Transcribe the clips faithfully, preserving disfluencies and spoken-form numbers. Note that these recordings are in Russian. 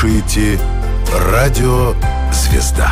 слушаете Радио «Звезда».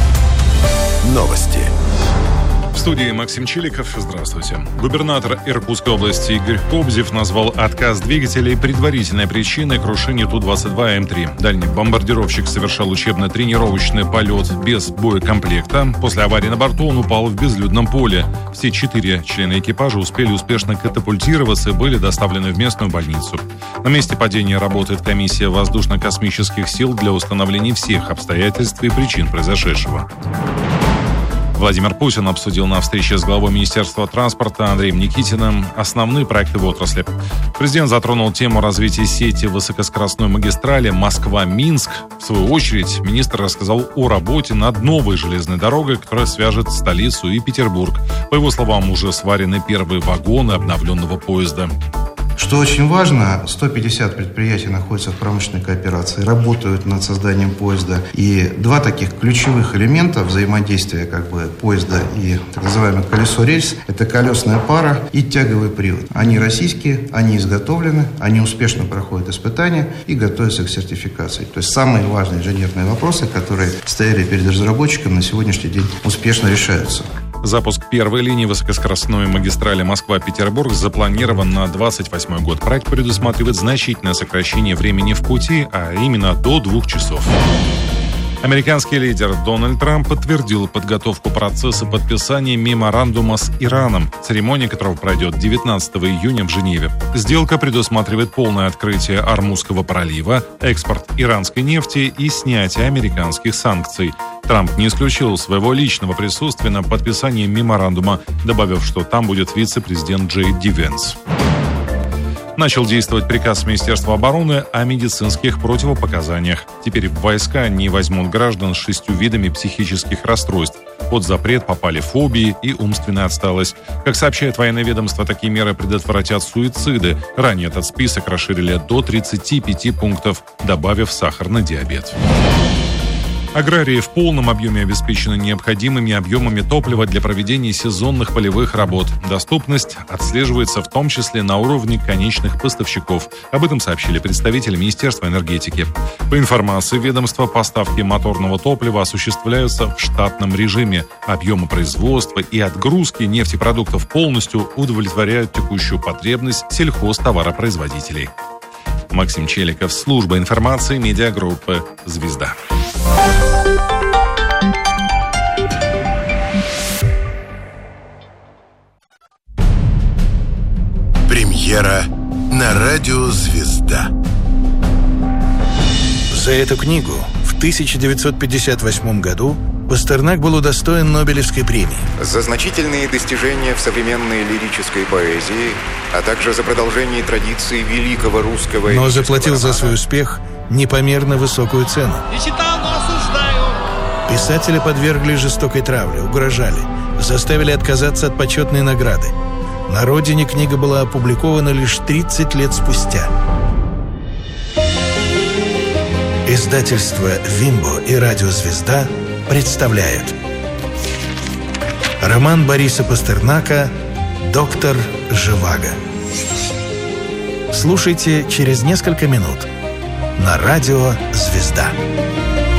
Новости. В студии Максим Чиликов. Здравствуйте. Губернатор Иркутской области Игорь Кобзев назвал отказ двигателей предварительной причиной крушения Ту двадцать два М три. Дальний бомбардировщик совершал учебно-тренировочный полет без боекомплекта. После аварии на борту он упал в безлюдном поле. Все четыре члена экипажа успели успешно катапультироваться и были доставлены в местную больницу. На месте падения работает комиссия воздушно-космических сил для установления всех обстоятельств и причин произошедшего. Владимир Путин обсудил на встрече с главой Министерства транспорта Андреем Никитиным основные проекты в отрасли. Президент затронул тему развития сети высокоскоростной магистрали Москва-Минск. В свою очередь, министр рассказал о работе над новой железной дорогой, которая свяжет столицу и Петербург. По его словам, уже сварены первые вагоны обновленного поезда. Что очень важно, сто пятьдесят предприятий находятся в промышленной кооперации, работают над созданием поезда. И два таких ключевых элемента взаимодействия как бы поезда и так называемое колесо-рельс – это колесная пара и тяговый привод. Они российские, они изготовлены, они успешно проходят испытания и готовятся к сертификации. То есть самые важные инженерные вопросы, которые стояли перед разработчиком, на сегодняшний день успешно решаются. Запуск первой линии высокоскоростной магистрали Москва-Петербург запланирован на двадцать восьмой год. Проект предусматривает значительное сокращение времени в пути, а именно до двух часов. Американский лидер Дональд Трамп подтвердил подготовку процесса подписания меморандума с Ираном, церемония которого пройдет девятнадцатого июня в Женеве. Сделка предусматривает полное открытие Ормузского пролива, экспорт иранской нефти и снятие американских санкций. Трамп не исключил своего личного присутствия на подписании меморандума, добавив, что там будет вице-президент Джей Ди Венс. Начал действовать приказ Министерства обороны о медицинских противопоказаниях. Теперь в войска не возьмут граждан с шестью видами психических расстройств. Под запрет попали фобии и умственная отсталость. Как сообщает военное ведомство, такие меры предотвратят суициды. Ранее этот список расширили до тридцати пяти пунктов, добавив сахарный диабет. Аграрии в полном объеме обеспечены необходимыми объемами топлива для проведения сезонных полевых работ. Доступность отслеживается в том числе на уровне конечных поставщиков. Об этом сообщили представители Министерства энергетики. По информации ведомства, поставки моторного топлива осуществляются в штатном режиме. Объемы производства и отгрузки нефтепродуктов полностью удовлетворяют текущую потребность сельхозтоваропроизводителей. Максим Челиков, служба информации медиагруппы «Звезда». Премьера на радио «Звезда». За эту книгу в тысяча девятьсот пятьдесят восьмом году Пастернак был удостоен Нобелевской премии. За значительные достижения в современной лирической поэзии, а также за продолжение традиции великого русского... Но заплатил за свой успех непомерно высокую цену. Не читал, но осуждаю. Писателя подвергли жестокой травле, угрожали, заставили отказаться от почетной награды. На родине книга была опубликована лишь тридцать лет спустя. Издательство «Вимбо» и радио «Звезда» представляют роман Бориса Пастернака «Доктор Живаго». Слушайте через несколько минут на радио «Звезда».